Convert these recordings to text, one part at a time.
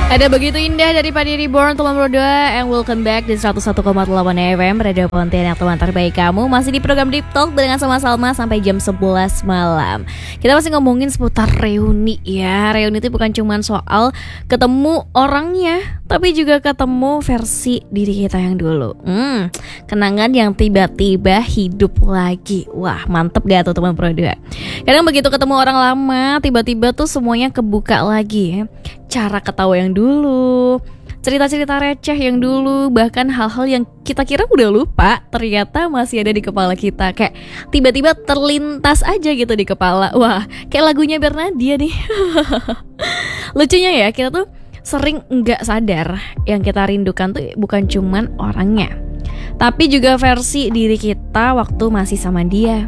Ada begitu indah dari Padi Reborn teman berdua. And welcome back di 101,8 FM Radio Pontianak, teman terbaik kamu. Masih di program Deep Talk dengan sama Salma sampai jam 11 malam. Kita masih ngomongin seputar reuni ya. Reuni itu bukan cuma soal ketemu orangnya, tapi juga ketemu versi diri kita yang dulu. Kenangan yang tiba-tiba hidup lagi. Wah, mantep gak tuh teman berdua? Kadang begitu ketemu orang lama, tiba-tiba tuh semuanya kebuka lagi ya. Cara ketawa yang dulu, cerita-cerita receh yang dulu, bahkan hal-hal yang kita kira udah lupa ternyata masih ada di kepala kita. Kayak tiba-tiba terlintas aja gitu di kepala. Wah, kayak lagunya Bernadia nih. Lucunya ya, kita tuh sering nggak sadar yang kita rindukan tuh bukan cuman orangnya, tapi juga versi diri kita waktu masih sama dia.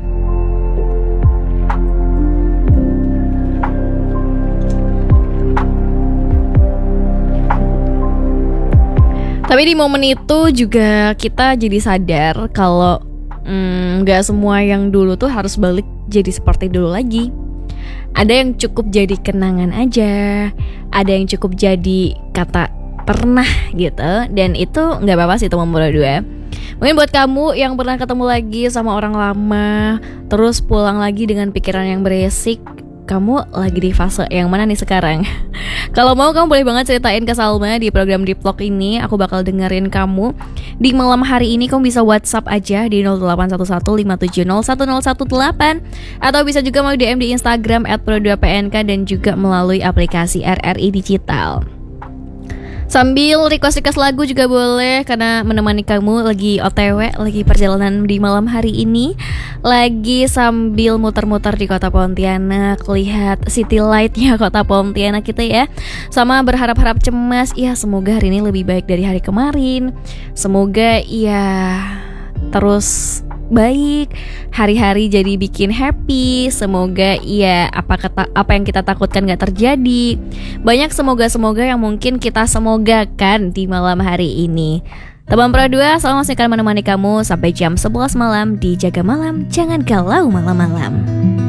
Tapi di momen itu juga kita jadi sadar kalau gak semua yang dulu tuh harus balik jadi seperti dulu lagi. Ada yang cukup jadi kenangan aja, ada yang cukup jadi kata pernah gitu. Dan itu gak apa-apa sih teman berdua. Mungkin buat kamu yang pernah ketemu lagi sama orang lama, terus pulang lagi dengan pikiran yang berisik, kamu lagi di fase yang mana nih sekarang? Kalau mau kamu boleh banget ceritain ke Salma di program Deep Talk ini. Aku bakal dengerin kamu. Di malam hari ini kamu bisa WhatsApp aja di 081157011018, atau bisa juga mau DM di Instagram @pro2pnk dan juga melalui aplikasi RRI Digital. Sambil request lagu juga boleh, karena menemani kamu lagi OTW, lagi perjalanan di malam hari ini, lagi sambil muter-muter di kota Pontianak, lihat city light-nya kota Pontianak gitu ya. Sama berharap-harap cemas, ya semoga hari ini lebih baik dari hari kemarin. Semoga ya terus baik, hari-hari jadi bikin happy. Semoga ya apa yang kita takutkan gak terjadi. Banyak semoga-semoga yang mungkin kita semogakan di malam hari ini. Teman Pro 2, Salma masih akan menemani kamu sampai jam 11 malam di Jaga Malam. Jangan galau malam-malam.